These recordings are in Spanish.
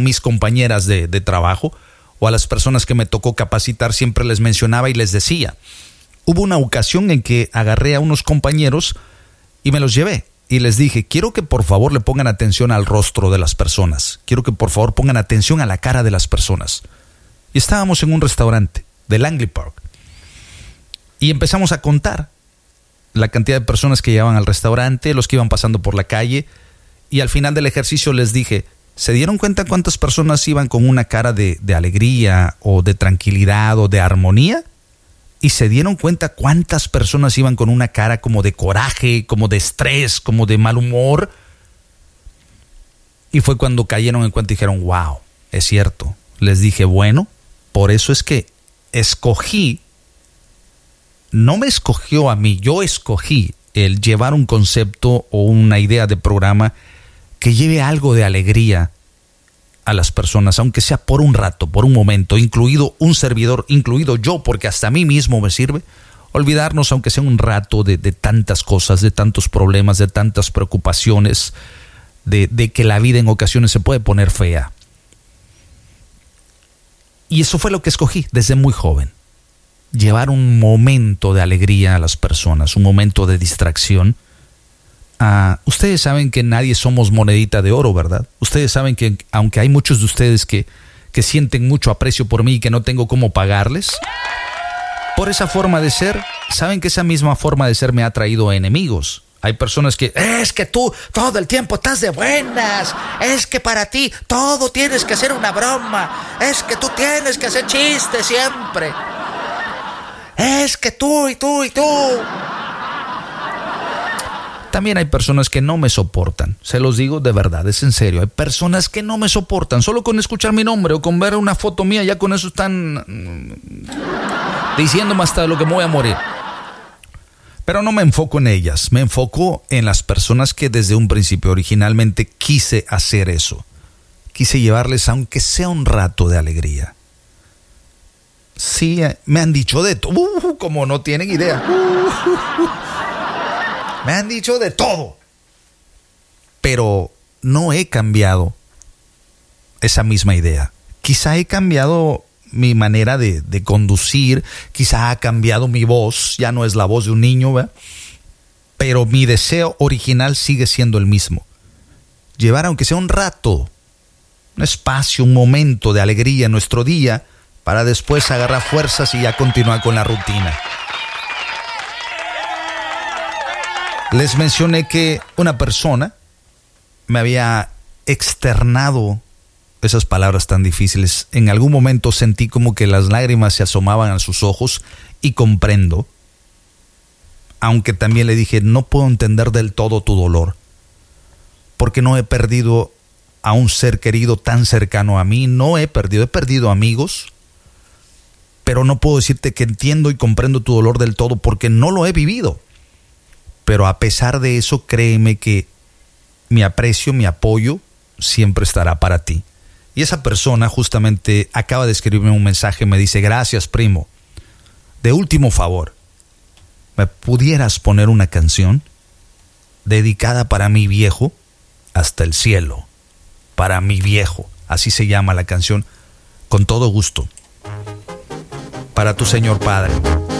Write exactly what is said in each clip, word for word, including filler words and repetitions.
mis compañeras de, de trabajo o a las personas que me tocó capacitar, siempre les mencionaba y les decía. Hubo una ocasión en que agarré a unos compañeros y me los llevé y les dije, quiero que por favor le pongan atención al rostro de las personas, quiero que por favor pongan atención a la cara de las personas. Y estábamos en un restaurante de Langley Park y empezamos a contar la cantidad de personas que llegaban al restaurante, los que iban pasando por la calle, y al final del ejercicio les dije, ¿se dieron cuenta cuántas personas iban con una cara de, de alegría o de tranquilidad o de armonía? ¿Y se dieron cuenta cuántas personas iban con una cara como de coraje, como de estrés, como de mal humor? Y fue cuando cayeron en cuenta y dijeron, wow, es cierto. Les dije, bueno, por eso es que escogí, no me escogió a mí, yo escogí el llevar un concepto o una idea de programa que lleve algo de alegría a las personas, aunque sea por un rato, por un momento, incluido un servidor, incluido yo, porque hasta a mí mismo me sirve, olvidarnos, aunque sea un rato, de, de tantas cosas, de tantos problemas, de tantas preocupaciones, de, de que la vida en ocasiones se puede poner fea. Y eso fue lo que escogí desde muy joven. Llevar un momento de alegría a las personas, un momento de distracción. Uh, ustedes saben que nadie somos monedita de oro, ¿verdad? Ustedes saben que aunque hay muchos de ustedes que, que sienten mucho aprecio por mí y que no tengo cómo pagarles, por esa forma de ser, saben que esa misma forma de ser me ha traído enemigos. Hay personas que, es que tú todo el tiempo estás de buenas, es que para ti todo tienes que hacer una broma, es que tú tienes que hacer chistes siempre. Es que tú y tú y tú. También hay personas que no me soportan. Se los digo de verdad, es en serio. Hay personas que no me soportan. Solo con escuchar mi nombre o con ver una foto mía, ya con eso están diciéndome hasta de lo que me voy a morir. Pero no me enfoco en ellas. Me enfoco en las personas que desde un principio originalmente quise hacer eso. Quise llevarles aunque sea un rato de alegría. Sí, me han dicho de todo, uh, como no tienen idea. Uh, uh, uh. Me han dicho de todo. Pero no he cambiado esa misma idea. Quizá he cambiado mi manera de, de conducir, quizá ha cambiado mi voz, ya no es la voz de un niño, ¿verdad? Pero mi deseo original sigue siendo el mismo. Llevar aunque sea un rato, un espacio, un momento de alegría en nuestro día, para después agarrar fuerzas y ya continuar con la rutina. Les mencioné que una persona me había externado esas palabras tan difíciles. En algún momento sentí como que las lágrimas se asomaban a sus ojos y comprendo. Aunque también le dije, no puedo entender del todo tu dolor, porque no he perdido a un ser querido tan cercano a mí. No he perdido, he perdido amigos, pero no puedo decirte que entiendo y comprendo tu dolor del todo porque no lo he vivido. Pero a pesar de eso, créeme que mi aprecio, mi apoyo siempre estará para ti. Y esa persona justamente acaba de escribirme un mensaje, me dice, gracias primo, de último favor, ¿me pudieras poner una canción dedicada para mi viejo hasta el cielo? Para mi viejo, así se llama la canción, con todo gusto. Para tu Señor Padre.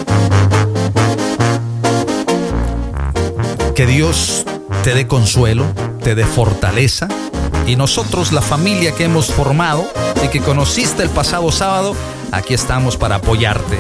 Que Dios te dé consuelo, te dé fortaleza, y nosotros, la familia que hemos formado y que conociste el pasado sábado, aquí estamos para apoyarte.